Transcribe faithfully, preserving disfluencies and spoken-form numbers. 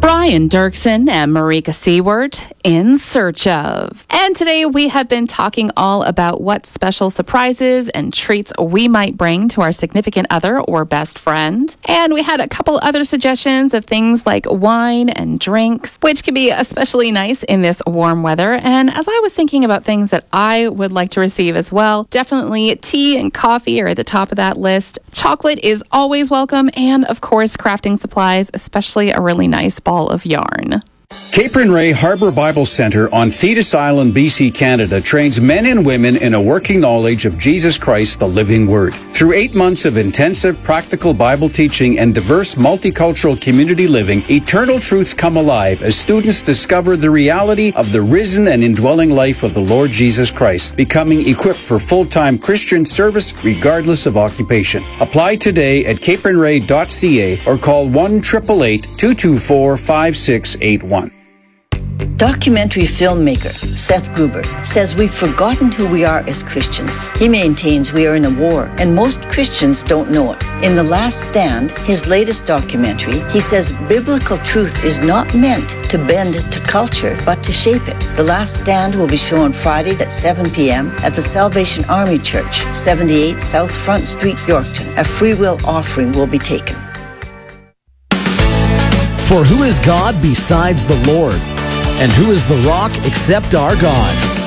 Brian Dirksen and Marika Seward, In Search Of. And today we have been talking all about what special surprises and treats we might bring to our significant other or best friend. And we had a couple other suggestions of things like wine and drinks, which can be especially nice in this warm weather. And as I was thinking about things that I would like to receive as well, definitely tea and coffee are at the top of that list. Chocolate is always welcome. And of course, crafting supplies, especially a really nice ball of yarn. Cape and Ray Harbor Bible Center on Thetis Island, B C, Canada trains men and women in a working knowledge of Jesus Christ, the living Word. Through eight months of intensive practical Bible teaching and diverse multicultural community living, eternal truths come alive as students discover the reality of the risen and indwelling life of the Lord Jesus Christ, becoming equipped for full-time Christian service regardless of occupation. Apply today at cape and ray dot c a or call one eight eight eight, two two four, five six eight one. Documentary filmmaker Seth Gruber says we've forgotten who we are as Christians. He maintains we are in a war, and most Christians don't know it. In The Last Stand, his latest documentary, he says biblical truth is not meant to bend to culture, but to shape it. The Last Stand will be shown Friday at seven p.m. at the Salvation Army Church, seventy-eight South Front Street, Yorkton. A free will offering will be taken. For who is God besides the Lord? And who is the rock except our God?